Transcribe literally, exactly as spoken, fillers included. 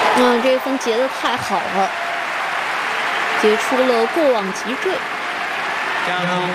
嗯，这分结的太好了，结出了过往脊椎。 加